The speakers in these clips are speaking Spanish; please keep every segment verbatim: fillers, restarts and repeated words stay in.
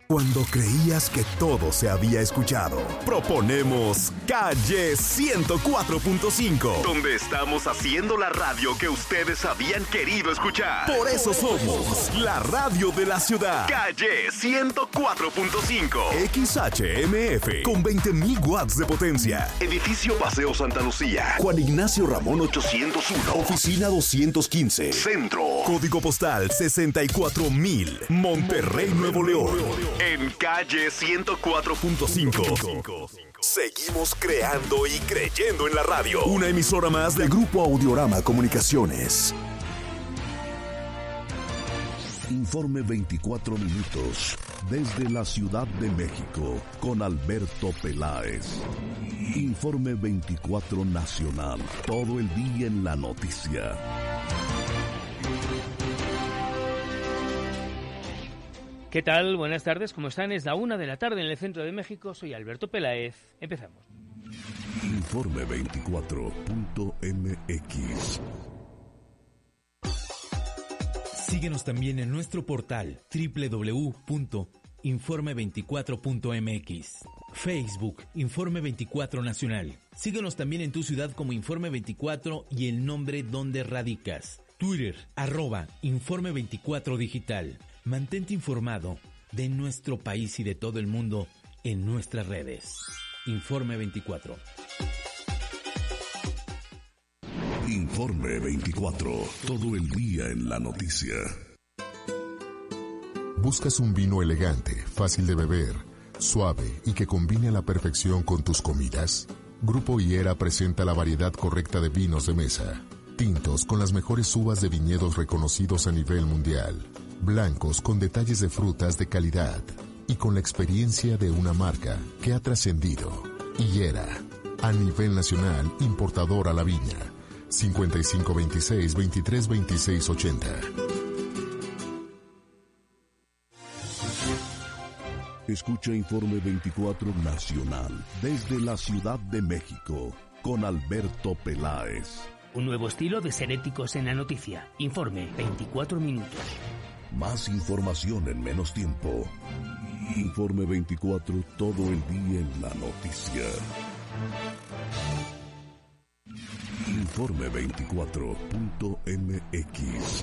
Cuando creías que todo se había escuchado, proponemos Calle ciento cuatro punto cinco, donde estamos haciendo la radio que ustedes habían querido escuchar. Por eso somos la radio de la ciudad. Calle ciento cuatro punto cinco, X H M F, con veinte mil watts de potencia. Edificio Paseo Santa Lucía, Juan Ignacio Ramón ochocientos uno, Oficina doscientos quince, Centro. Código postal sesenta y cuatro mil, Monterrey, Nuevo León. En Calle ciento cuatro punto cinco. Seguimos creando y creyendo en la radio. Una emisora más del Grupo Audiorama Comunicaciones. Informe veinticuatro minutos desde la Ciudad de México con Alberto Peláez. Informe veinticuatro Nacional, todo el día en la noticia. ¿Qué tal? Buenas tardes, ¿cómo están? Es la una de la tarde en el centro de México. Soy Alberto Peláez. Empezamos. Informe veinticuatro punto m x. Síguenos también en nuestro portal doble u doble u doble u punto informe veinticuatro punto m x. Facebook, Informe veinticuatro Nacional. Síguenos también en tu ciudad como Informe veinticuatro y el nombre donde radicas. Twitter, arroba Informe veinticuatro Digital. Mantente informado de nuestro país y de todo el mundo en nuestras redes. Informe veinticuatro. Informe veinticuatro, todo el día en la noticia. ¿Buscas un vino elegante, fácil de beber, suave y que combine a la perfección con tus comidas? Grupo Higuera presenta la variedad correcta de vinos de mesa. Tintos con las mejores uvas de viñedos reconocidos a nivel mundial. Blancos con detalles de frutas de calidad y con la experiencia de una marca que ha trascendido. Higuera, a nivel nacional, importador a la viña. cincuenta y cinco veintiséis, veintitrés veintiséis ochenta. Escucha Informe veinticuatro Nacional desde la Ciudad de México con Alberto Peláez. Un nuevo estilo de ser éticos en la noticia. Informe veinticuatro minutos. Más información en menos tiempo. Informe veinticuatro, todo el día en la noticia. Informe veinticuatro punto m x.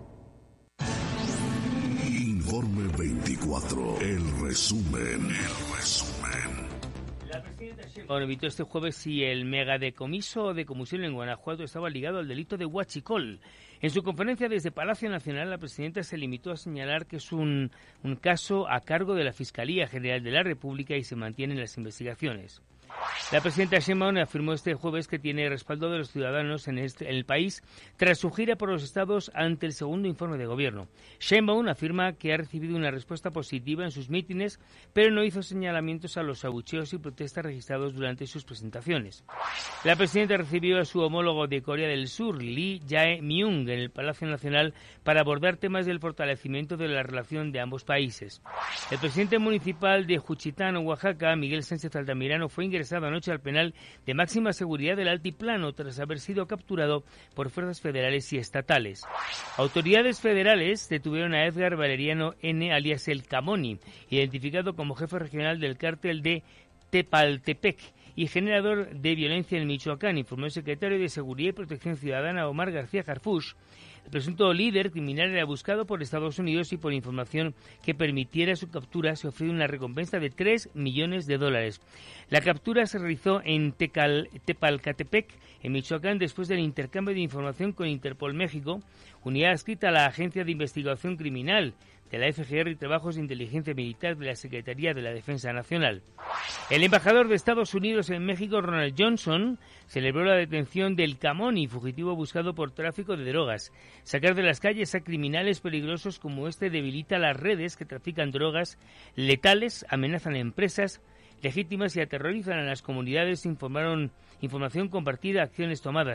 Informe veinticuatro, el resumen, el resumen. La presidenta Sheinbaum evitó este jueves si el megadecomiso de combustible en Guanajuato estaba ligado al delito de huachicol. En su conferencia desde Palacio Nacional, la presidenta se limitó a señalar que es un, un caso a cargo de la Fiscalía General de la República y se mantienen las investigaciones. La presidenta Sheinbaum afirmó este jueves que tiene respaldo de los ciudadanos en, este, en el país tras su gira por los estados ante el segundo informe de gobierno. Sheinbaum afirma que ha recibido una respuesta positiva en sus mítines, pero no hizo señalamientos a los abucheos y protestas registrados durante sus presentaciones. La presidenta recibió a su homólogo de Corea del Sur, Lee Jae-myung, en el Palacio Nacional para abordar temas del fortalecimiento de la relación de ambos países. El presidente municipal de Juchitán, Oaxaca, Miguel Sánchez Altamirano, fue ingresado anoche al penal de máxima seguridad del Altiplano tras haber sido capturado por fuerzas federales y estatales. Autoridades federales detuvieron a Edgar Valeriano N., alias El Camoni, identificado como jefe regional del cártel de Tepaltepec y generador de violencia en Michoacán, informó el secretario de Seguridad y Protección Ciudadana Omar García Harfuch. El presunto líder criminal era buscado por Estados Unidos y por información que permitiera su captura se ofreció una recompensa de tres millones de dólares. La captura se realizó en Tecal, Tepalcatepec, en Michoacán, después del intercambio de información con Interpol México, unidad adscrita a la Agencia de Investigación Criminal de la F G R y Trabajos de Inteligencia Militar de la Secretaría de la Defensa Nacional. El embajador de Estados Unidos en México, Ronald Johnson, celebró la detención del Camoni, fugitivo buscado por tráfico de drogas. Sacar de las calles a criminales peligrosos como este debilita las redes que trafican drogas letales, amenazan a empresas legítimas y aterrorizan a las comunidades, informaron información compartida, acciones tomadas.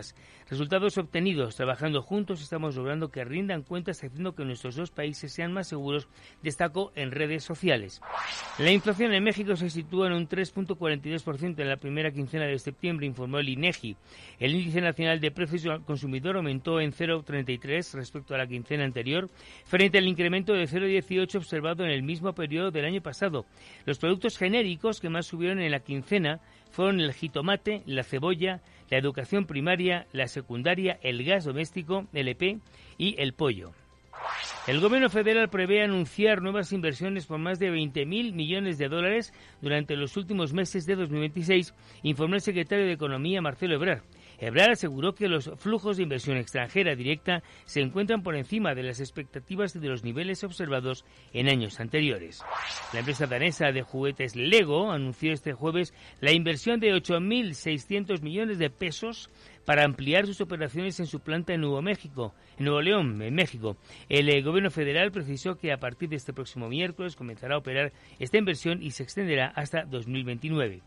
Resultados obtenidos. Trabajando juntos estamos logrando que rindan cuentas haciendo que nuestros dos países sean más seguros, destacó en redes sociales. La inflación en México se sitúa en un tres punto cuarenta y dos por ciento en la primera quincena de septiembre, informó el INEGI. El índice nacional de precios al consumidor aumentó en cero punto treinta y tres respecto a la quincena anterior, frente al incremento de cero punto dieciocho observado en el mismo periodo del año pasado. Los productos genéricos que más subieron en la quincena fueron el jitomate, la cebolla, la educación primaria, la secundaria, el gas doméstico, L P y el pollo. El gobierno federal prevé anunciar nuevas inversiones por más de veinte mil millones de dólares durante los últimos meses de dos mil veintiséis, informó el secretario de Economía, Marcelo Ebrard. Ebrard aseguró que los flujos de inversión extranjera directa se encuentran por encima de las expectativas y de los niveles observados en años anteriores. La empresa danesa de juguetes Lego anunció este jueves la inversión de ocho mil seiscientos millones de pesos para ampliar sus operaciones en su planta en Nuevo México, en Nuevo León, en México. El eh, gobierno federal precisó que a partir de este próximo miércoles comenzará a operar esta inversión y se extenderá hasta dos mil veintinueve.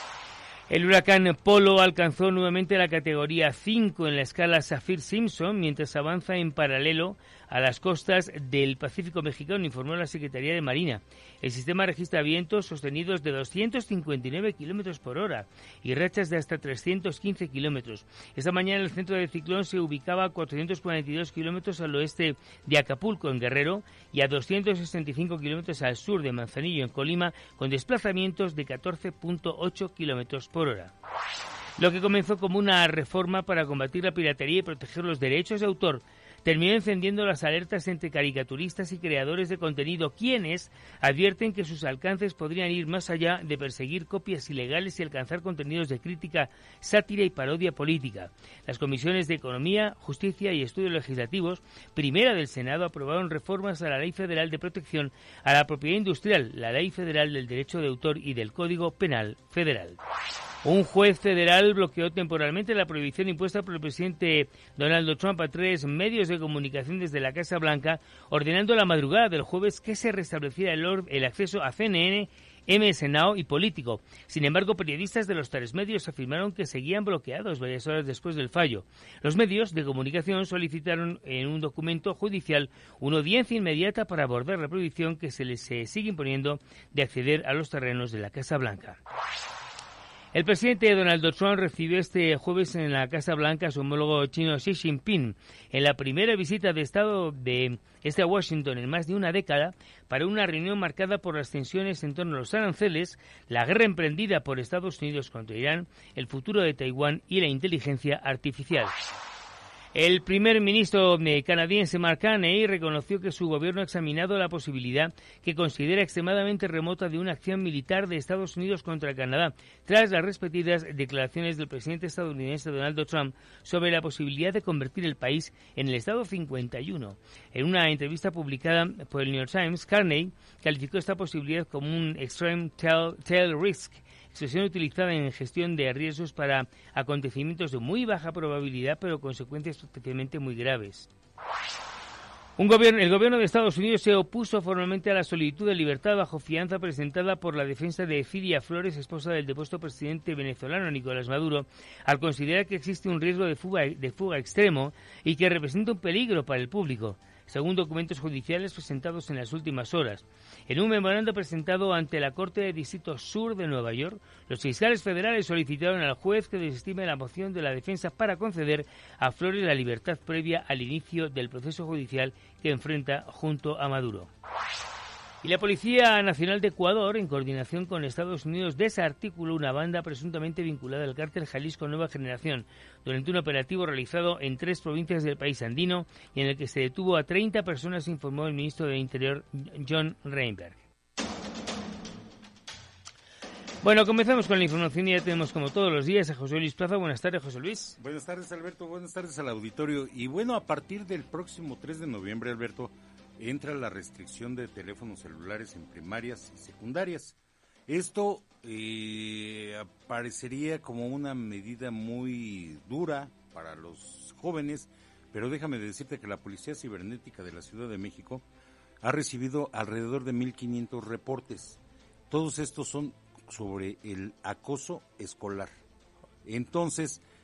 El huracán Polo alcanzó nuevamente la categoría cinco en la escala Saffir-Simpson mientras avanza en paralelo a las costas del Pacífico mexicano, informó la Secretaría de Marina. El sistema registra vientos sostenidos de doscientos cincuenta y nueve kilómetros por hora y rachas de hasta trescientos quince kilómetros. Esta mañana el centro del ciclón se ubicaba a cuatrocientos cuarenta y dos kilómetros al oeste de Acapulco, en Guerrero, y a doscientos sesenta y cinco kilómetros al sur de Manzanillo, en Colima, con desplazamientos de catorce punto ocho kilómetros por hora. Lo que comenzó como una reforma para combatir la piratería y proteger los derechos de autor terminó encendiendo las alertas entre caricaturistas y creadores de contenido, quienes advierten que sus alcances podrían ir más allá de perseguir copias ilegales y alcanzar contenidos de crítica, sátira y parodia política. Las comisiones de Economía, Justicia y Estudios Legislativos, primera del Senado, aprobaron reformas a la Ley Federal de Protección a la Propiedad Industrial, la Ley Federal del Derecho de Autor y del Código Penal Federal. Un juez federal bloqueó temporalmente la prohibición impuesta por el presidente Donald Trump a tres medios de comunicación desde la Casa Blanca, ordenando la madrugada del jueves que se restableciera el, or- el acceso a C N N, M S Now y Político. Sin embargo, periodistas de los tres medios afirmaron que seguían bloqueados varias horas después del fallo. Los medios de comunicación solicitaron en un documento judicial una audiencia inmediata para abordar la prohibición que se les eh, sigue imponiendo de acceder a los terrenos de la Casa Blanca. El presidente Donald Trump recibió este jueves en la Casa Blanca a su homólogo chino Xi Jinping en la primera visita de Estado de este a Washington en más de una década para una reunión marcada por las tensiones en torno a los aranceles, la guerra emprendida por Estados Unidos contra Irán, el futuro de Taiwán y la inteligencia artificial. El primer ministro canadiense Mark Carney reconoció que su gobierno ha examinado la posibilidad que considera extremadamente remota de una acción militar de Estados Unidos contra Canadá, tras las repetidas declaraciones del presidente estadounidense Donald Trump sobre la posibilidad de convertir el país en el Estado cincuenta y uno. En una entrevista publicada por el New York Times, Carney calificó esta posibilidad como un extreme tail, tail risk, expresión utilizada en gestión de riesgos para acontecimientos de muy baja probabilidad, pero consecuencias potencialmente muy graves. Un gobierno, el gobierno de Estados Unidos se opuso formalmente a la solicitud de libertad bajo fianza presentada por la defensa de Fidia Flores, esposa del depuesto presidente venezolano Nicolás Maduro, al considerar que existe un riesgo de fuga, de fuga extremo y que representa un peligro para el público, según documentos judiciales presentados en las últimas horas. En un memorando presentado ante la Corte de Distrito Sur de Nueva York, los fiscales federales solicitaron al juez que desestime la moción de la defensa para conceder a Flores la libertad previa al inicio del proceso judicial que enfrenta junto a Maduro. Y la Policía Nacional de Ecuador, en coordinación con Estados Unidos, desarticuló una banda presuntamente vinculada al cártel Jalisco Nueva Generación durante un operativo realizado en tres provincias del país andino y en el que se detuvo a treinta personas, informó el ministro del Interior, John Reinberg. Bueno, comenzamos con la información y ya tenemos como todos los días a José Luis Plaza. Buenas tardes, José Luis. Buenas tardes, Alberto. Buenas tardes al auditorio. Y bueno, a partir del próximo tres de noviembre, Alberto, entra la restricción de teléfonos celulares en primarias y secundarias. Esto eh, parecería como una medida muy dura para los jóvenes, pero déjame decirte que la Policía Cibernética de la Ciudad de México ha recibido alrededor de mil quinientos reportes. Todos estos son sobre el acoso escolar. Entonces,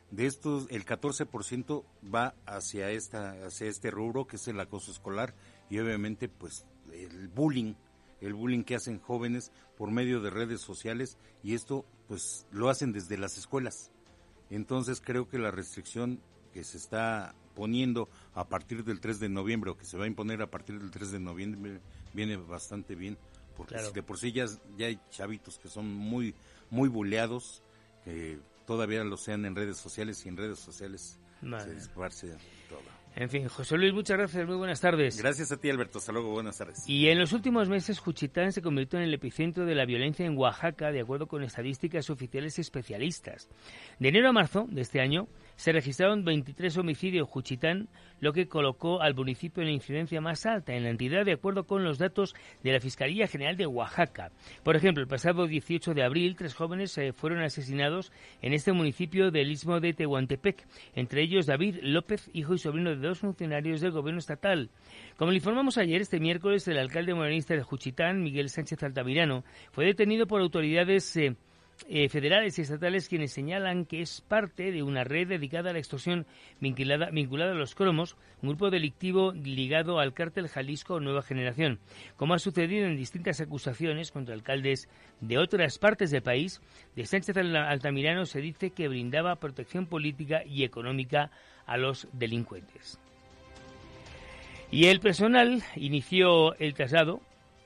De estos, el catorce por ciento va hacia esta, hacia este rubro, que es el acoso escolar, y obviamente pues el bullying, el bullying que hacen jóvenes por medio de redes sociales, y esto pues lo hacen desde las escuelas. Entonces creo que la restricción que se está poniendo a partir del tres de noviembre, o que se va a imponer a partir del tres de noviembre, viene bastante bien, porque claro, de por sí ya, ya hay chavitos que son muy, muy buleados, que todavía lo sean en redes sociales, y en redes sociales vale. se disparce todo. En fin, José Luis, muchas gracias, muy buenas tardes. Gracias a ti, Alberto, hasta luego, buenas tardes. Y en los últimos meses, Juchitán se convirtió en el epicentro de la violencia en Oaxaca, de acuerdo con estadísticas oficiales especialistas. De enero a marzo de este año, se registraron veintitrés homicidios en Juchitán, lo que colocó al municipio en la incidencia más alta en la entidad, de acuerdo con los datos de la Fiscalía General de Oaxaca. Por ejemplo, el pasado dieciocho de abril, tres jóvenes eh, fueron asesinados en este municipio del istmo de Tehuantepec, entre ellos David López, hijo y sobrino de dos funcionarios del gobierno estatal. Como le informamos ayer, este miércoles, el alcalde morenista de Juchitán, Miguel Sánchez Altamirano, fue detenido por autoridades eh, eh, federales y estatales, quienes señalan que es parte de una red dedicada a la extorsión vinculada, vinculada a los cromos, un grupo delictivo ligado al cártel Jalisco Nueva Generación. Como ha sucedido en distintas acusaciones contra alcaldes de otras partes del país, de Sánchez Altamirano se dice que brindaba protección política y económica a los delincuentes. Y el personal inició el traslado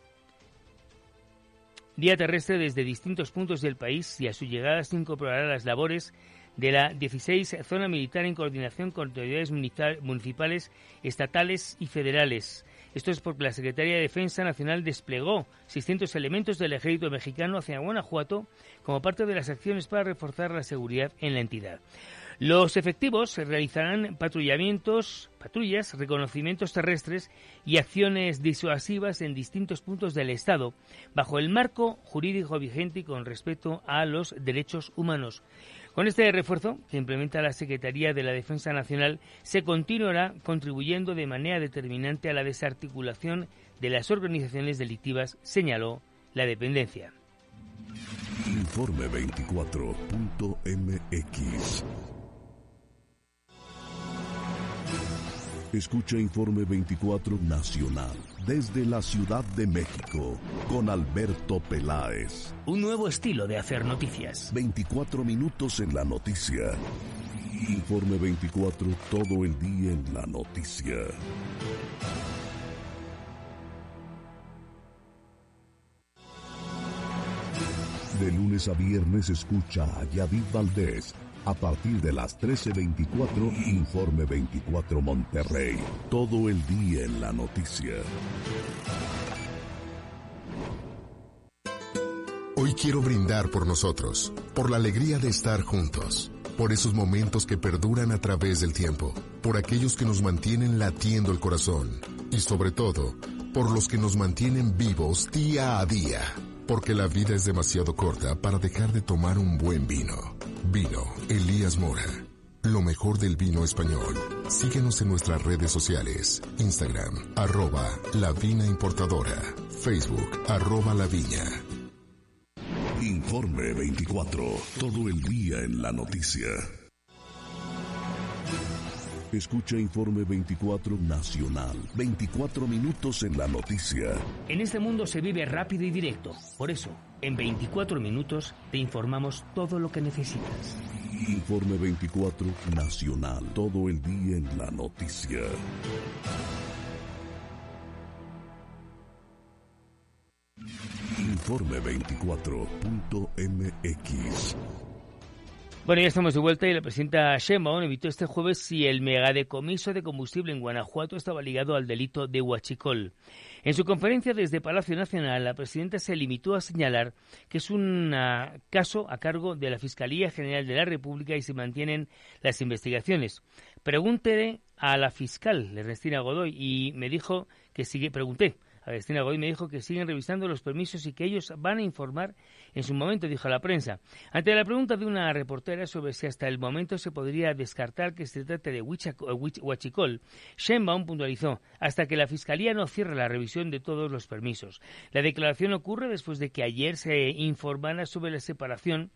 vía terrestre desde distintos puntos del país, y a su llegada se incorporará a las labores de la dieciséis Zona Militar en coordinación con autoridades municipales, estatales y federales. Esto es porque la Secretaría de Defensa Nacional desplegó seiscientos elementos del ejército mexicano hacia Guanajuato como parte de las acciones para reforzar la seguridad en la entidad. Los efectivos realizarán patrullamientos, patrullas, reconocimientos terrestres y acciones disuasivas en distintos puntos del Estado, bajo el marco jurídico vigente y con respeto a los derechos humanos. Con este refuerzo que implementa la Secretaría de la Defensa Nacional, se continuará contribuyendo de manera determinante a la desarticulación de las organizaciones delictivas, señaló la dependencia. Informe veinticuatro punto m x. Escucha Informe veinticuatro Nacional desde la Ciudad de México con Alberto Peláez. Un nuevo estilo de hacer noticias. veinticuatro minutos en la noticia. Informe veinticuatro, todo el día en la noticia. De lunes a viernes escucha a Yadid Valdés. A partir de las trece veinticuatro, Informe veinticuatro Monterrey. Todo el día en la noticia. Hoy quiero brindar por nosotros, por la alegría de estar juntos, por esos momentos que perduran a través del tiempo, por aquellos que nos mantienen latiendo el corazón y sobre todo, por los que nos mantienen vivos día a día. Porque la vida es demasiado corta para dejar de tomar un buen vino. Vino Elías Mora. Lo mejor del vino español. Síguenos en nuestras redes sociales. Instagram, arroba La Vina Importadora. Facebook, arroba La Viña. Informe veinticuatro. Todo el día en la noticia. Escucha Informe veinticuatro Nacional. veinticuatro minutos en la noticia. En este mundo se vive rápido y directo. Por eso, en veinticuatro minutos te informamos todo lo que necesitas. Informe veinticuatro Nacional. Todo el día en la noticia. Informe veinticuatro punto m x. Bueno, ya estamos de vuelta y la presidenta Sheinbaum evitó este jueves si el megadecomiso de combustible en Guanajuato estaba ligado al delito de huachicol. En su conferencia desde Palacio Nacional, la presidenta se limitó a señalar que es un uh, caso a cargo de la Fiscalía General de la República y se mantienen las investigaciones. Pregúntele a la fiscal Ernestina Godoy y me dijo que sigue, pregunté. Ernestina Godoy me dijo que siguen revisando los permisos y que ellos van a informar en su momento, dijo a la prensa. Ante la pregunta de una reportera sobre si hasta el momento se podría descartar que se trate de huachicol, Sheinbaum puntualizó, hasta que la Fiscalía no cierre la revisión de todos los permisos. La declaración ocurre después de que ayer se informara sobre la separación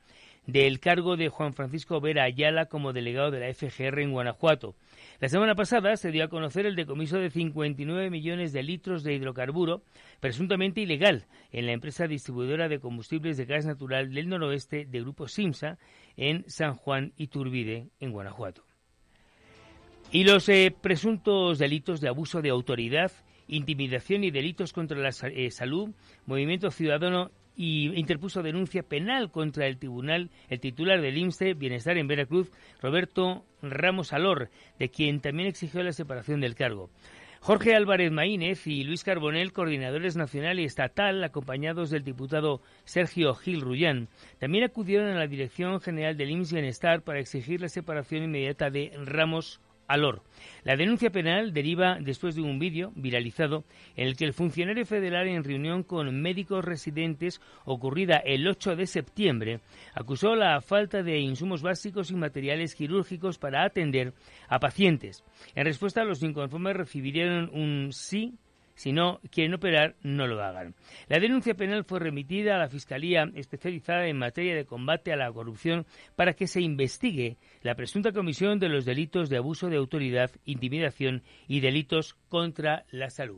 del cargo de Juan Francisco Vera Ayala como delegado de la F G R en Guanajuato. La semana pasada se dio a conocer el decomiso de cincuenta y nueve millones de litros de hidrocarburo presuntamente ilegal en la empresa distribuidora de combustibles de gas natural del noroeste de Grupo Simsa en San Juan Iturbide, en Guanajuato. Y los eh, presuntos delitos de abuso de autoridad, intimidación y delitos contra la eh, salud, Movimiento Ciudadano y interpuso denuncia penal contra el tribunal, el titular del I M S S S Bienestar en Veracruz, Roberto Ramos Alor, de quien también exigió la separación del cargo. Jorge Álvarez Maínez y Luis Carbonell, coordinadores nacional y estatal, acompañados del diputado Sergio Gil Rullán, también acudieron a la Dirección General del I M S S Bienestar para exigir la separación inmediata de Ramos Alor. La denuncia penal deriva después de un vídeo viralizado en el que el funcionario federal, en reunión con médicos residentes ocurrida el ocho de septiembre, acusó la falta de insumos básicos y materiales quirúrgicos para atender a pacientes. En respuesta, los inconformes recibieron un sí. Si no quieren operar, no lo hagan. La denuncia penal fue remitida a la Fiscalía especializada en materia de combate a la corrupción para que se investigue la presunta comisión de los delitos de abuso de autoridad, intimidación y delitos contra la salud.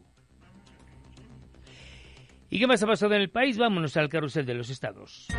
¿Y qué más ha pasado en el país? Vámonos al carrusel de los estados.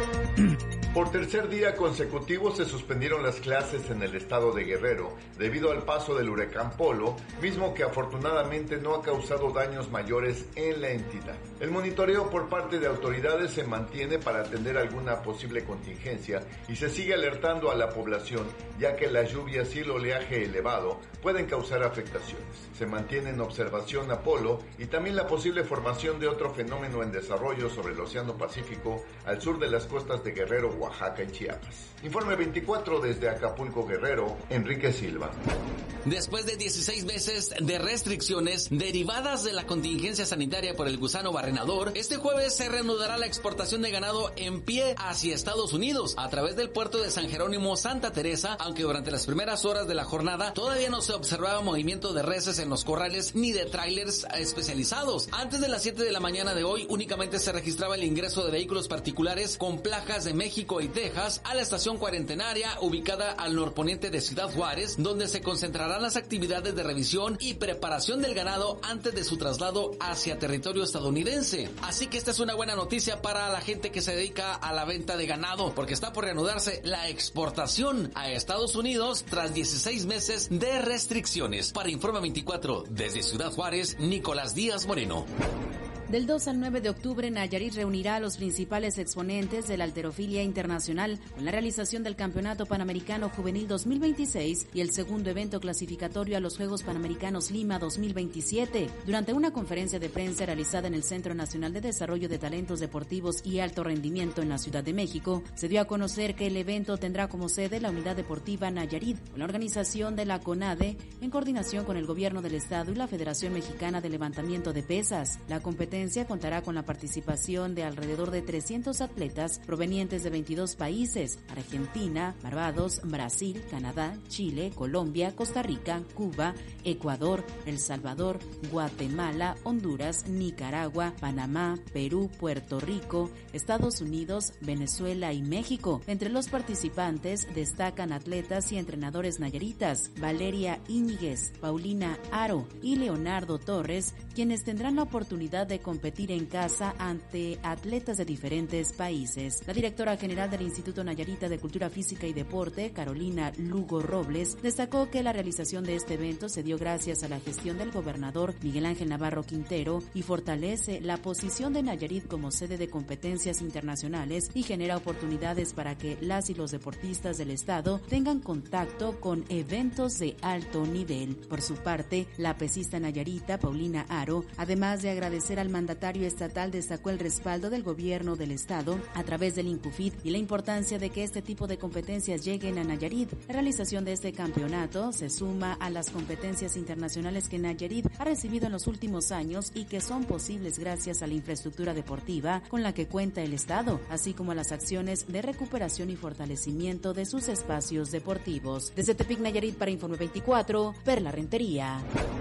Por tercer día consecutivo se suspendieron las clases en el estado de Guerrero debido al paso del huracán Polo, mismo que afortunadamente no ha causado daños mayores en la entidad. El monitoreo por parte de autoridades se mantiene para atender alguna posible contingencia y se sigue alertando a la población, ya que las lluvias y el oleaje elevado pueden causar afectaciones. Se mantiene en observación a Polo y también la posible formación de otro fenómeno en desarrollo sobre el Océano Pacífico al sur de las costas de Guerrero, Oaxaca y Chiapas. Informe veinticuatro desde Acapulco, Guerrero, Enrique Silva. Después de dieciséis meses de restricciones derivadas de la contingencia sanitaria por el gusano barrenador, este jueves se reanudará la exportación de ganado en pie hacia Estados Unidos a través del puerto de San Jerónimo Santa Teresa, aunque durante las primeras horas de la jornada todavía no se observaba movimiento de reses en los corrales ni de trailers especializados. Antes de las siete de la mañana de hoy únicamente se registraba el ingreso de vehículos particulares con placas de México y Texas a la estación cuarentenaria ubicada al norponiente de Ciudad Juárez, donde se concentrarán las actividades de revisión y preparación del ganado antes de su traslado hacia territorio estadounidense. Así que esta es una buena noticia para la gente que se dedica a la venta de ganado, porque está por reanudarse la exportación a Estados Unidos tras dieciséis meses de restricciones. Para Informe veinticuatro, desde Ciudad Juárez, Nicolás Díaz Moreno. Del dos al nueve de octubre, Nayarit reunirá a los principales exponentes de la halterofilia internacional con la realización del Campeonato Panamericano Juvenil dos mil veintiséis y el segundo evento clasificatorio a los Juegos Panamericanos Lima dos mil veintisiete. Durante una conferencia de prensa realizada en el Centro Nacional de Desarrollo de Talentos Deportivos y Alto Rendimiento en la Ciudad de México, se dio a conocer que el evento tendrá como sede la Unidad Deportiva Nayarit, con la organización de la CONADE, en coordinación con el Gobierno del Estado y la Federación Mexicana de Levantamiento de Pesas. La competencia contará con la participación de alrededor de trescientos atletas provenientes de veintidós países: Argentina, Barbados, Brasil, Canadá, Chile, Colombia, Costa Rica, Cuba, Ecuador, El Salvador, Guatemala, Honduras, Nicaragua, Panamá, Perú, Puerto Rico, Estados Unidos, Venezuela y México. Entre los participantes destacan atletas y entrenadores nayaritas: Valeria Íñiguez, Paulina Aro y Leonardo Torres, quienes tendrán la oportunidad de competir en casa ante atletas de diferentes países. La directora general del Instituto Nayarita de Cultura Física y Deporte, Carolina Lugo Robles, destacó que la realización de este evento se dio gracias a la gestión del gobernador Miguel Ángel Navarro Quintero y fortalece la posición de Nayarit como sede de competencias internacionales y genera oportunidades para que las y los deportistas del estado tengan contacto con eventos de alto nivel. Por su parte, la pesista nayarita Paulina Aro, además de agradecer al mandatario estatal, destacó el respaldo del gobierno del estado a través del INCUFIT y la importancia de que este tipo de competencias lleguen a Nayarit. La realización de este campeonato se suma a las competencias internacionales que Nayarit ha recibido en los últimos años y que son posibles gracias a la infraestructura deportiva con la que cuenta el estado, así como a las acciones de recuperación y fortalecimiento de sus espacios deportivos. Desde Tepic, Nayarit, para Informe veinticuatro, Perla Rentería.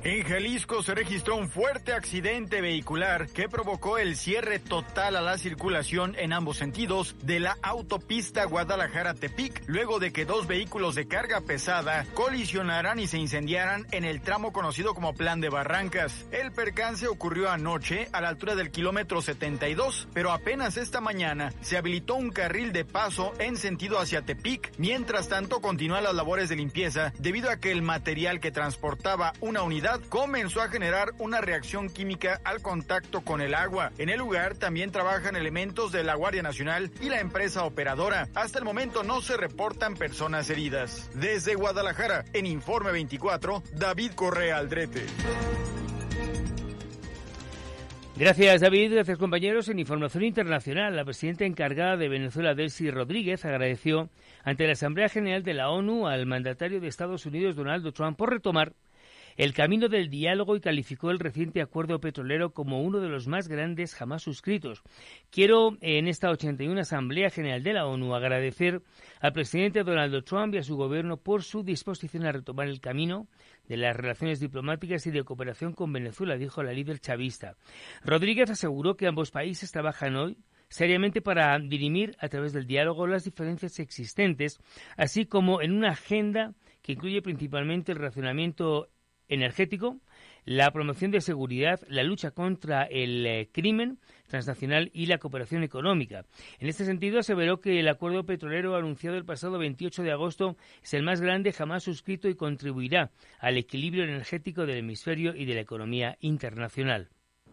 En Jalisco se registró un fuerte accidente vehicular que provocó el cierre total a la circulación en ambos sentidos de la autopista Guadalajara-Tepic, luego de que dos vehículos de carga pesada colisionaran y se incendiaran en el tramo conocido como Plan de Barrancas. El percance ocurrió anoche a la altura del kilómetro setenta y dos, pero apenas esta mañana se habilitó un carril de paso en sentido hacia Tepic. Mientras tanto, continúan las labores de limpieza debido a que el material que transportaba una unidad comenzó a generar una reacción química al contacto con el agua. En el lugar también trabajan elementos de la Guardia Nacional y la empresa operadora. Hasta el momento no se reportan personas heridas. Desde Guadalajara, en Informe veinticuatro, David Correa Aldrete. Gracias, David. Gracias, compañeros. En información internacional, la presidenta encargada de Venezuela, Delcy Rodríguez, agradeció ante la Asamblea General de la ONU al mandatario de Estados Unidos, Donald Trump, por retomar el camino del diálogo y calificó el reciente acuerdo petrolero como uno de los más grandes jamás suscritos. Quiero, en esta ochenta y una Asamblea General de la ONU, agradecer al presidente Donald Trump y a su gobierno por su disposición a retomar el camino de las relaciones diplomáticas y de cooperación con Venezuela, dijo la líder chavista. Rodríguez aseguró que ambos países trabajan hoy seriamente para dirimir a través del diálogo las diferencias existentes, así como en una agenda que incluye principalmente el relacionamiento energético, la promoción de seguridad, la lucha contra el eh, crimen transnacional y la cooperación económica. En este sentido, aseveró que el acuerdo petrolero anunciado el pasado veintiocho de agosto es el más grande jamás suscrito y contribuirá al equilibrio energético del hemisferio y de la economía internacional.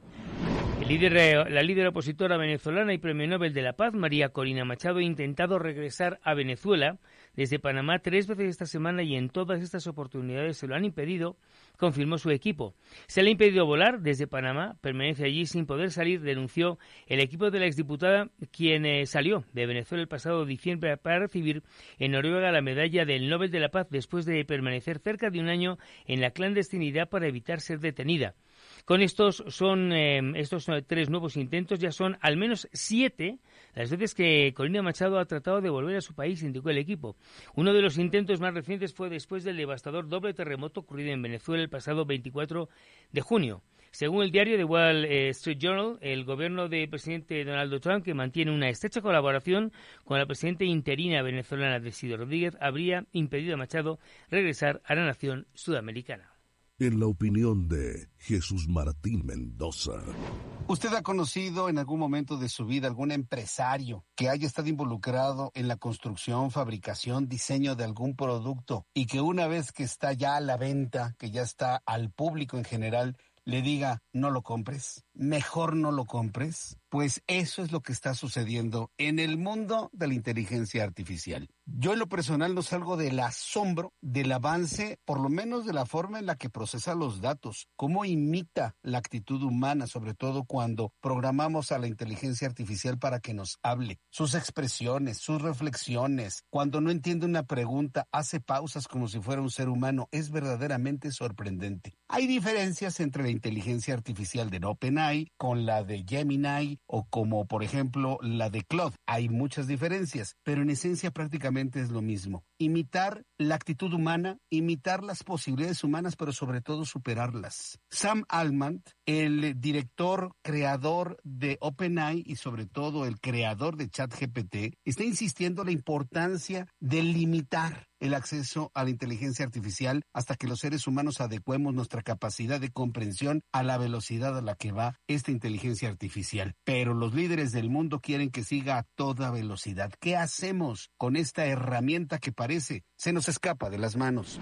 El líder, la líder opositora venezolana y Premio Nobel de la Paz, María Corina Machado, ha intentado regresar a Venezuela desde Panamá tres veces esta semana y en todas estas oportunidades se lo han impedido, confirmó su equipo. Se le ha impedido volar desde Panamá, permanece allí sin poder salir, denunció el equipo de la exdiputada, quien eh, salió de Venezuela el pasado diciembre para recibir en Noruega la medalla del Nobel de la Paz después de permanecer cerca de un año en la clandestinidad para evitar ser detenida. Con estos son eh, estos son tres nuevos intentos, ya son al menos siete las veces que Corina Machado ha tratado de volver a su país, indicó el equipo. Uno de los intentos más recientes fue después del devastador doble terremoto ocurrido en Venezuela el pasado veinticuatro de junio. Según el diario The Wall Street Journal, el gobierno del presidente Donald Trump, que mantiene una estrecha colaboración con la presidenta interina venezolana Delcy Rodríguez, habría impedido a Machado regresar a la nación sudamericana. En la opinión de Jesús Martín Mendoza. ¿Usted ha conocido en algún momento de su vida algún empresario que haya estado involucrado en la construcción, fabricación, diseño de algún producto y que una vez que está ya a la venta, que ya está al público en general, le diga no lo compres, mejor no lo compres? Pues eso es lo que está sucediendo en el mundo de la inteligencia artificial. Yo en lo personal no salgo del asombro del avance, por lo menos de la forma en la que procesa los datos, cómo imita la actitud humana, sobre todo cuando programamos a la inteligencia artificial para que nos hable, sus expresiones, sus reflexiones, cuando no entiende una pregunta, hace pausas como si fuera un ser humano, es verdaderamente sorprendente. Hay diferencias entre la inteligencia artificial de OpenAI con la de Gemini, o como por ejemplo la de Claude. Hay muchas diferencias, pero en esencia prácticamente es lo mismo. Imitar la actitud humana, imitar las posibilidades humanas, pero sobre todo superarlas. Sam Altman, el director, creador de OpenAI y sobre todo el creador de ChatGPT, está insistiendo en la importancia de limitar el acceso a la inteligencia artificial hasta que los seres humanos adecuemos nuestra capacidad de comprensión a la velocidad a la que va esta inteligencia artificial. Pero los líderes del mundo quieren que siga a toda velocidad. ¿Qué hacemos con esta herramienta que parece se nos escapa de las manos?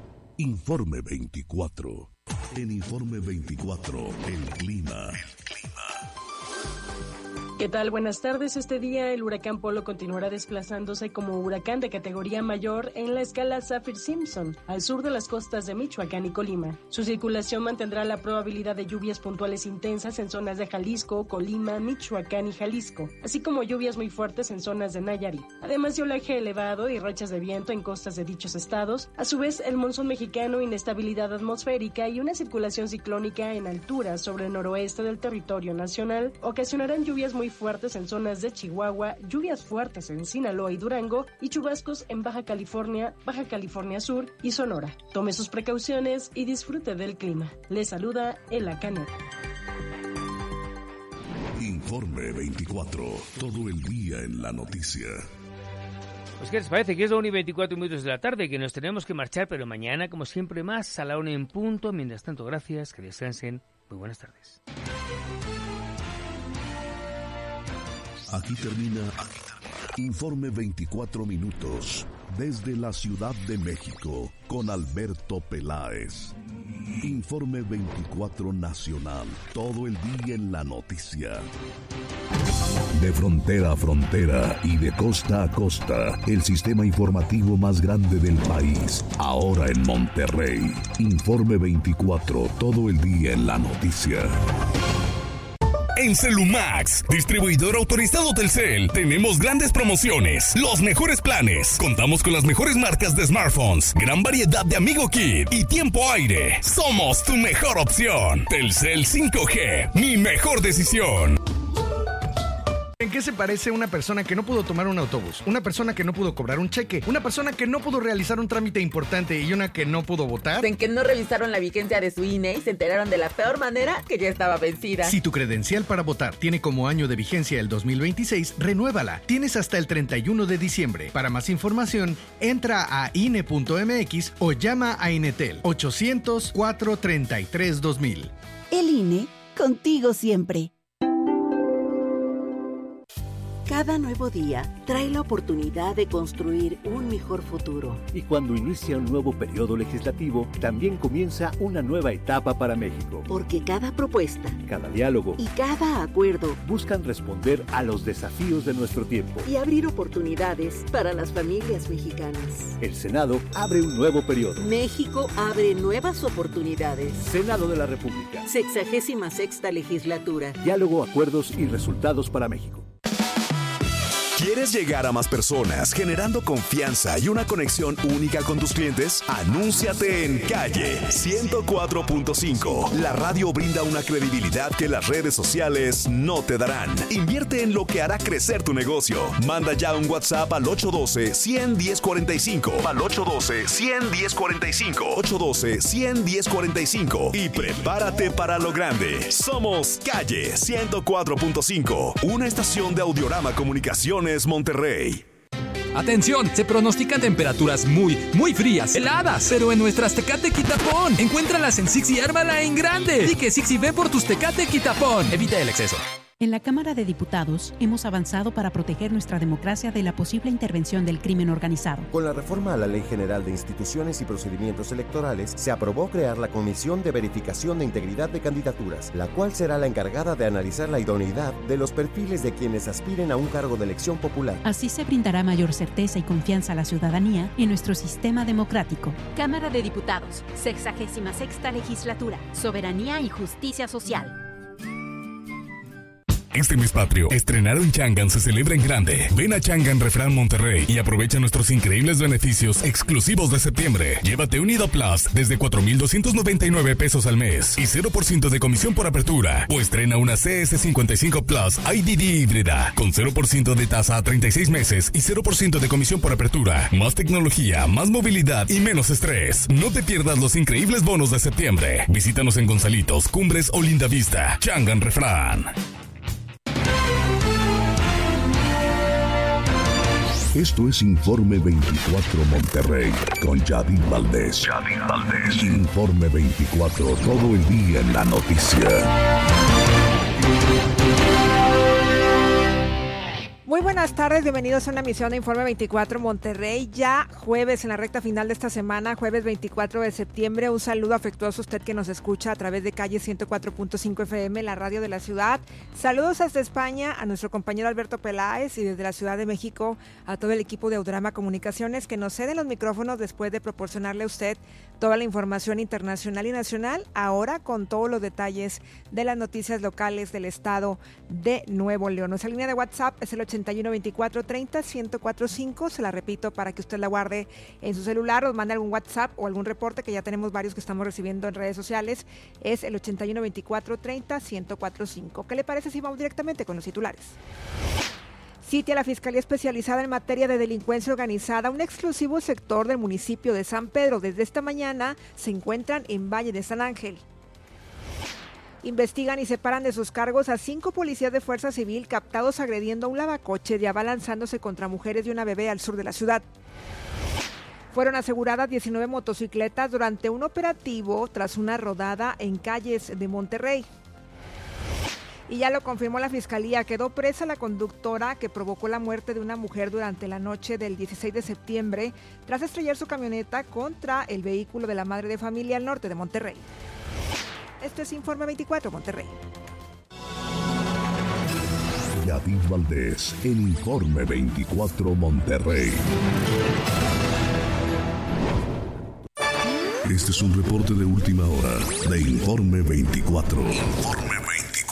Informe veinticuatro. En Informe veinticuatro, el clima. ¿Qué tal? Buenas tardes. Este día el huracán Polo continuará desplazándose como huracán de categoría mayor en la escala Saffir-Simpson, al sur de las costas de Michoacán y Colima. Su circulación mantendrá la probabilidad de lluvias puntuales intensas en zonas de Jalisco, Colima, Michoacán y Jalisco, así como lluvias muy fuertes en zonas de Nayarit. Además de oleaje elevado y rachas de viento en costas de dichos estados, a su vez el monzón mexicano, inestabilidad atmosférica y una circulación ciclónica en altura sobre el noroeste del territorio nacional ocasionarán lluvias muy muy fuertes en zonas de Chihuahua, lluvias fuertes en Sinaloa y Durango y chubascos en Baja California, Baja California Sur y Sonora. Tome sus precauciones y disfrute del clima. Le saluda Ela Caneta. Informe veinticuatro, todo el día en la noticia. Pues ¿qué les parece? Que es la una y veinticuatro minutos de la tarde, que nos tenemos que marchar, pero mañana, como siempre, más a la una en punto. Mientras tanto, gracias, que descansen. Muy buenas tardes. Aquí termina Informe veinticuatro minutos desde la Ciudad de México con Alberto Peláez. Informe veinticuatro Nacional, todo el día en la noticia. De frontera a frontera y de costa a costa, el sistema informativo más grande del país, ahora en Monterrey. Informe veinticuatro, todo el día en la noticia. En Celumax, distribuidor autorizado Telcel, tenemos grandes promociones, los mejores planes. Contamos con las mejores marcas de smartphones, gran variedad de Amigo Kit y tiempo aire. Somos tu mejor opción. Telcel cinco G, mi mejor decisión. ¿En qué se parece una persona que no pudo tomar un autobús? Una persona que no pudo cobrar un cheque, una persona que no pudo realizar un trámite importante y una que no pudo votar. En que no revisaron la vigencia de su I N E y se enteraron de la peor manera que ya estaba vencida. Si tu credencial para votar tiene como año de vigencia el dos mil veintiséis, renuévala. Tienes hasta el treinta y uno de diciembre. Para más información, entra a I N E punto M X o llama a Inetel ochocientos, cuatrocientos treinta y tres, dos mil. El I N E, contigo siempre. Cada nuevo día trae la oportunidad de construir un mejor futuro. Y cuando inicia un nuevo periodo legislativo, también comienza una nueva etapa para México. Porque cada propuesta, cada diálogo y cada acuerdo buscan responder a los desafíos de nuestro tiempo y abrir oportunidades para las familias mexicanas. El Senado abre un nuevo periodo. México abre nuevas oportunidades. Senado de la República. Sexagésima sexta legislatura. Diálogo, acuerdos y resultados para México. ¿Quieres llegar a más personas generando confianza y una conexión única con tus clientes? Anúnciate en Calle ciento cuatro punto cinco. La radio brinda una credibilidad que las redes sociales no te darán. Invierte en lo que hará crecer tu negocio. Manda ya un WhatsApp al ocho uno dos, uno cero uno cuatro cinco. Al ocho uno dos, uno cero uno cuatro cinco. ocho uno dos, uno cero uno cuatro cinco. Y prepárate para lo grande. Somos Calle ciento cuatro punto cinco. Una estación de Audiorama Comunicaciones Monterrey. Atención, se pronostican temperaturas muy, muy frías, heladas, pero en nuestras Tecate Quitapón. Encuéntralas en Six y ármala en grande. Y que Six y ve por tus Tecate Quitapón. Evita el exceso. En la Cámara de Diputados hemos avanzado para proteger nuestra democracia de la posible intervención del crimen organizado. Con la reforma a la Ley General de Instituciones y Procedimientos Electorales, se aprobó crear la Comisión de Verificación de Integridad de Candidaturas, la cual será la encargada de analizar la idoneidad de los perfiles de quienes aspiren a un cargo de elección popular. Así se brindará mayor certeza y confianza a la ciudadanía en nuestro sistema democrático. Cámara de Diputados, sexagésima sexta legislatura, soberanía y justicia social. Este mes patrio, estrenar un Changan se celebra en grande. Ven a Changan Refrán Monterrey y aprovecha nuestros increíbles beneficios exclusivos de septiembre. Llévate un Ido Plus desde cuatro mil doscientos noventa y nueve pesos al mes y cero por ciento de comisión por apertura. O estrena una C S cincuenta y cinco Plus I D D híbrida con cero por ciento de tasa a treinta y seis meses y cero por ciento de comisión por apertura. Más tecnología, más movilidad y menos estrés. No te pierdas los increíbles bonos de septiembre. Visítanos en Gonzalitos, Cumbres o Lindavista. Changan Refrán. Esto es Informe veinticuatro Monterrey con Yadil Valdés. Yadil Valdés. Informe veinticuatro, todo el día en la noticia. Muy buenas tardes, bienvenidos a una emisión de Informe veinticuatro Monterrey, ya jueves en la recta final de esta semana, jueves veinticuatro de septiembre. Un saludo afectuoso a usted que nos escucha a través de Calle ciento cuatro punto cinco F M, la radio de la ciudad. Saludos hasta España a nuestro compañero Alberto Peláez y desde la Ciudad de México a todo el equipo de Audiorama Comunicaciones que nos cede los micrófonos después de proporcionarle a usted toda la información internacional y nacional, ahora con todos los detalles de las noticias locales del estado de Nuevo León. Nuestra línea de WhatsApp es el ochenta y uno, veinticuatro treinta, ciento cuatro punto cinco. Se la repito para que usted la guarde en su celular o mande algún WhatsApp o algún reporte, que ya tenemos varios que estamos recibiendo en redes sociales. Es el ochenta y uno, veinticuatro treinta, ciento cuatro punto cinco. ¿Qué le parece si vamos directamente con los titulares? Sitia la Fiscalía Especializada en Materia de Delincuencia Organizada un exclusivo sector del municipio de San Pedro. Desde esta mañana se encuentran en Valle de San Ángel. Investigan y separan de sus cargos a cinco policías de Fuerza Civil captados agrediendo a un lavacoche y abalanzándose contra mujeres y una bebé al sur de la ciudad. Fueron aseguradas diecinueve motocicletas durante un operativo tras una rodada en calles de Monterrey. Y ya lo confirmó la Fiscalía, quedó presa la conductora que provocó la muerte de una mujer durante la noche del dieciséis de septiembre tras estrellar su camioneta contra el vehículo de la madre de familia al norte de Monterrey. Este es Informe veinticuatro, Monterrey. Yadid Valdés, en Informe veinticuatro, Monterrey. Este es un reporte de última hora de Informe veinticuatro. Informe veinticuatro.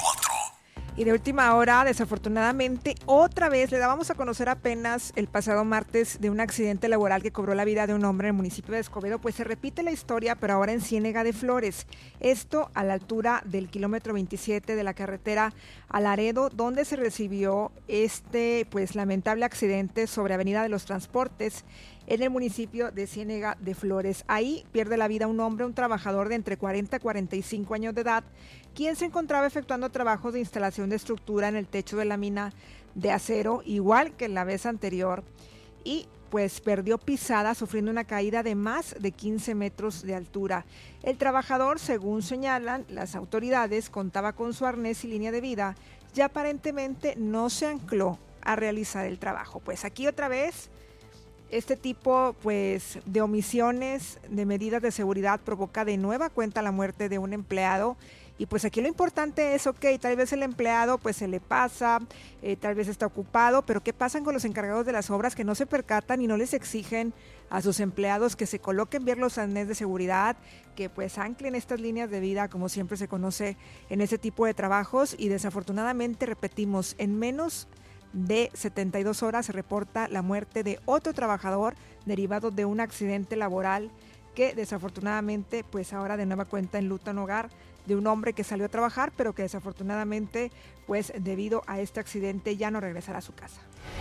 Y de última hora, desafortunadamente, otra vez le dábamos a conocer apenas el pasado martes de un accidente laboral que cobró la vida de un hombre en el municipio de Escobedo. Pues se repite la historia, pero ahora en Ciénega de Flores. Esto a la altura del kilómetro veintisiete de la carretera a Laredo, donde se recibió este pues lamentable accidente sobre Avenida de los Transportes en el municipio de Ciénega de Flores. Ahí pierde la vida un hombre, un trabajador de entre cuarenta a cuarenta y cinco años de edad, quien se encontraba efectuando trabajos de instalación de estructura en el techo de la mina de acero, igual que en la vez anterior, y pues perdió pisada sufriendo una caída de más de quince metros de altura. El trabajador, según señalan las autoridades, contaba con su arnés y línea de vida y aparentemente no se ancló a realizar el trabajo. Pues aquí otra vez este tipo pues de omisiones de medidas de seguridad provoca de nueva cuenta la muerte de un empleado. Y pues aquí lo importante es, ok, tal vez el empleado pues se le pasa, eh, tal vez está ocupado, pero ¿qué pasan con los encargados de las obras que no se percatan y no les exigen a sus empleados que se coloquen bien los arnés de seguridad, que pues anclen estas líneas de vida, como siempre se conoce en ese tipo de trabajos? Y desafortunadamente, repetimos, en menos de setenta y dos horas se reporta la muerte de otro trabajador derivado de un accidente laboral que desafortunadamente pues ahora de nueva cuenta enluta un hogar de un hombre que salió a trabajar, pero que desafortunadamente pues debido a este accidente ya no regresará a su casa.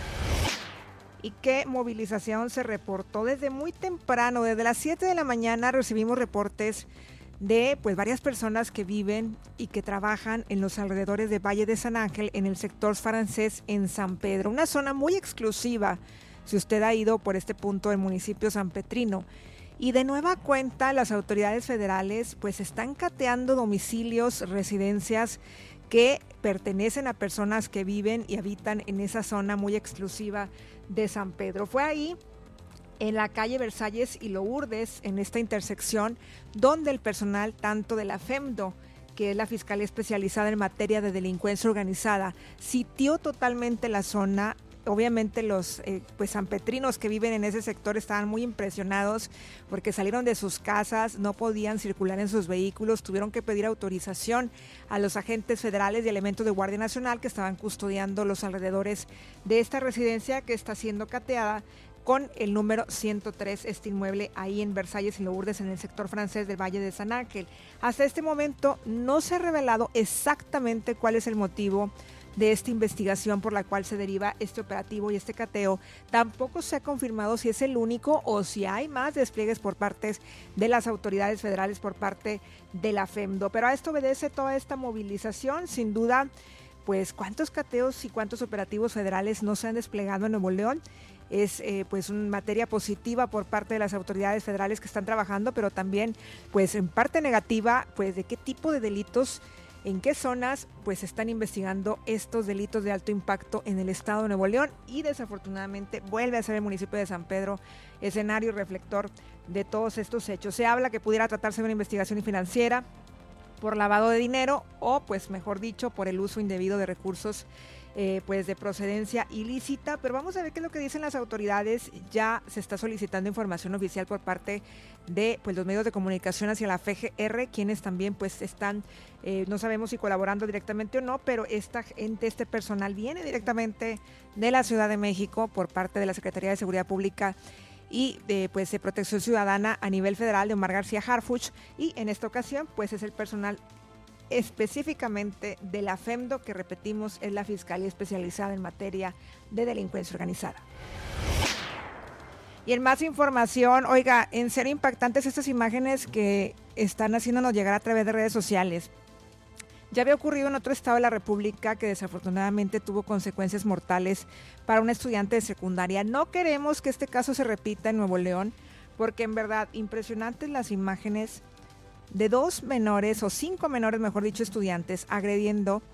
¿Y qué movilización se reportó desde muy temprano? Desde las siete de la mañana recibimos reportes de pues varias personas que viven y que trabajan en los alrededores de Valle de San Ángel, en el sector francés en San Pedro, una zona muy exclusiva si usted ha ido por este punto del municipio sanpetrino. Y de nueva cuenta las autoridades federales pues están cateando domicilios, residencias que pertenecen a personas que viven y habitan en esa zona muy exclusiva de San Pedro. Fue ahí, en la calle Versalles y Lourdes, en esta intersección, donde el personal tanto de la FEMDO, que es la Fiscalía Especializada en Materia de Delincuencia Organizada, sitió totalmente la zona. Obviamente los eh, pues sanpetrinos que viven en ese sector estaban muy impresionados porque salieron de sus casas, no podían circular en sus vehículos, tuvieron que pedir autorización a los agentes federales y elementos de Guardia Nacional que estaban custodiando los alrededores de esta residencia que está siendo cateada con el número ciento tres, este inmueble ahí en Versalles y Lourdes, en el sector francés del Valle de San Ángel. Hasta este momento no se ha revelado exactamente cuál es el motivo de esta investigación por la cual se deriva este operativo y este cateo. Tampoco se ha confirmado si es el único o si hay más despliegues por parte de las autoridades federales, por parte de la FEMDO. Pero a esto obedece toda esta movilización, sin duda, pues cuántos cateos y cuántos operativos federales no se han desplegado en Nuevo León. Es eh, pues una materia positiva por parte de las autoridades federales que están trabajando, pero también pues en parte negativa, pues de qué tipo de delitos, en qué zonas pues están investigando estos delitos de alto impacto en el estado de Nuevo León. Y desafortunadamente vuelve a ser el municipio de San Pedro escenario reflector de todos estos hechos. Se habla que pudiera tratarse de una investigación financiera por lavado de dinero o, pues mejor dicho, por el uso indebido de recursos eh, pues de procedencia ilícita. Pero vamos a ver qué es lo que dicen las autoridades. Ya se está solicitando información oficial por parte de pues los medios de comunicación hacia la F G R, quienes también pues están, eh, no sabemos si colaborando directamente o no, pero esta gente, este personal viene directamente de la Ciudad de México por parte de la Secretaría de Seguridad Pública y de, pues, de Protección Ciudadana a nivel federal de Omar García Harfuch, y en esta ocasión pues es el personal específicamente de la FEMDO, que repetimos es la Fiscalía Especializada en Materia de Delincuencia Organizada. Y en más información, oiga, en serio impactantes estas imágenes que están haciéndonos llegar a través de redes sociales. Ya había ocurrido en otro estado de la República que desafortunadamente tuvo consecuencias mortales para un estudiante de secundaria. No queremos que este caso se repita en Nuevo León, porque en verdad impresionantes las imágenes de dos menores, o cinco menores, mejor dicho, estudiantes, agrediendo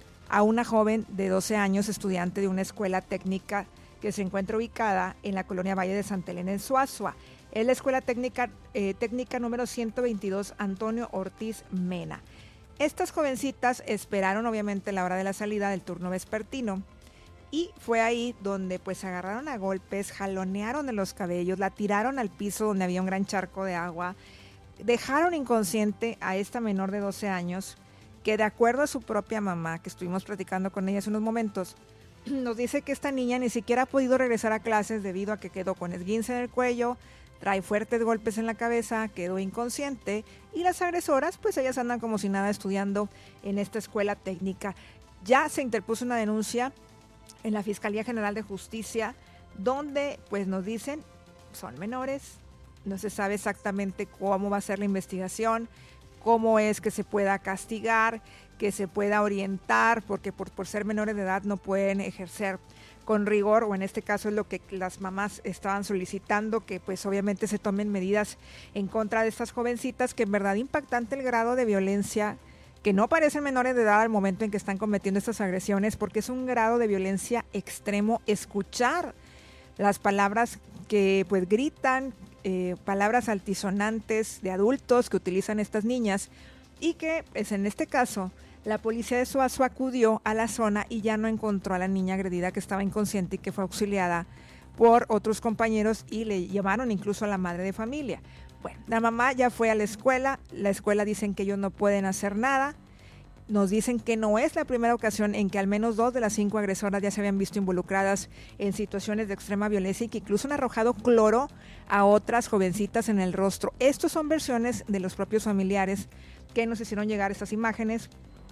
a una joven de doce años, estudiante de una escuela técnica que se encuentra ubicada en la colonia Valle de Santa Elena, en Suazua. Es la escuela técnica, eh, técnica número ciento veintidós Antonio Ortiz Mena. Estas jovencitas esperaron obviamente la hora de la salida del turno vespertino y fue ahí donde pues se agarraron a golpes, jalonearon de los cabellos, la tiraron al piso donde había un gran charco de agua, dejaron inconsciente a esta menor de doce años, que de acuerdo a su propia mamá, que estuvimos platicando con ella hace unos momentos, nos dice que esta niña ni siquiera ha podido regresar a clases debido a que quedó con esguince en el cuello, trae fuertes golpes en la cabeza, quedó inconsciente, y las agresoras, pues ellas andan como si nada estudiando en esta escuela técnica. Ya se interpuso una denuncia en la Fiscalía General de Justicia, donde pues nos dicen, son menores, no se sabe exactamente cómo va a ser la investigación, cómo es que se pueda castigar, que se pueda orientar, porque por, por ser menores de edad no pueden ejercer con rigor, o en este caso es lo que las mamás estaban solicitando, que pues obviamente se tomen medidas en contra de estas jovencitas, que en verdad impactante el grado de violencia, que no parecen menores de edad al momento en que están cometiendo estas agresiones, porque es un grado de violencia extremo. Escuchar las palabras que pues gritan, eh, palabras altisonantes de adultos que utilizan estas niñas, y que pues en este caso la policía de Suazua acudió a la zona y ya no encontró a la niña agredida, que estaba inconsciente y que fue auxiliada por otros compañeros, y le llamaron incluso a la madre de familia. Bueno, la mamá ya fue a la escuela, la escuela dicen que ellos no pueden hacer nada, nos dicen que no es la primera ocasión en que al menos dos de las cinco agresoras ya se habían visto involucradas en situaciones de extrema violencia y que incluso han arrojado cloro a otras jovencitas en el rostro. Estos son versiones de los propios familiares que nos hicieron llegar estas imágenes,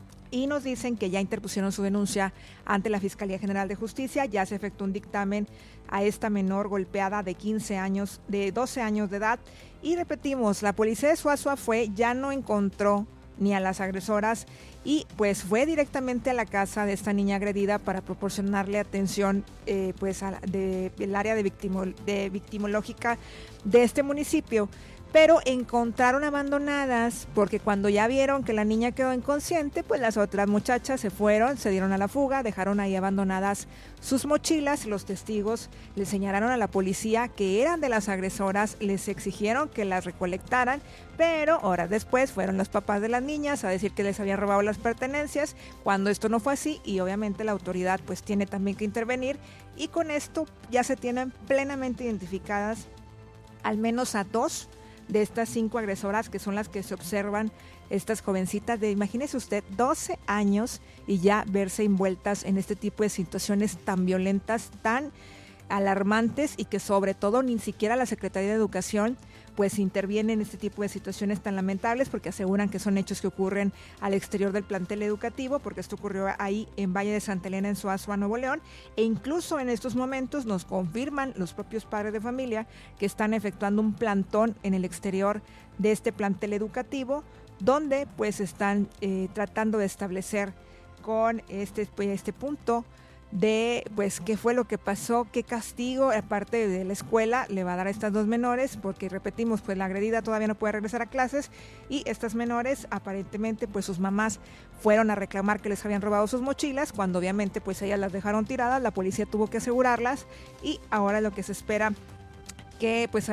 y nos dicen que ya interpusieron su denuncia ante la Fiscalía General de Justicia. Ya se efectuó un dictamen a esta menor golpeada de quince años, de doce años de edad, y repetimos, la policía de Suazua fue, ya no encontró ni a las agresoras, y pues fue directamente a la casa de esta niña agredida para proporcionarle atención eh, pues a la, de, del área de, victimo, de victimológica de este municipio. Pero encontraron abandonadas, porque cuando ya vieron que la niña quedó inconsciente, pues las otras muchachas se fueron, se dieron a la fuga, dejaron ahí abandonadas sus mochilas. Los testigos le señalaron a la policía que eran de las agresoras, les exigieron que las recolectaran, pero horas después fueron los papás de las niñas a decir que les habían robado las pertenencias, cuando esto no fue así, y obviamente la autoridad pues tiene también que intervenir, y con esto ya se tienen plenamente identificadas al menos a dos de estas cinco agresoras, que son las que se observan estas jovencitas de, imagínese usted, doce años, y ya verse envueltas en este tipo de situaciones tan violentas, tan alarmantes, y que sobre todo ni siquiera la Secretaría de Educación pues interviene en este tipo de situaciones tan lamentables, porque aseguran que son hechos que ocurren al exterior del plantel educativo, porque esto ocurrió ahí en Valle de Santa Elena, en Suazua, Nuevo León, e incluso en estos momentos nos confirman los propios padres de familia que están efectuando un plantón en el exterior de este plantel educativo, donde pues están eh, tratando de establecer con este, pues, este punto de pues qué fue lo que pasó, qué castigo aparte de la escuela le va a dar a estas dos menores, porque repetimos, pues la agredida todavía no puede regresar a clases, y estas menores aparentemente pues sus mamás fueron a reclamar que les habían robado sus mochilas, cuando obviamente pues ellas las dejaron tiradas, la policía tuvo que asegurarlas, y ahora lo que se espera que pues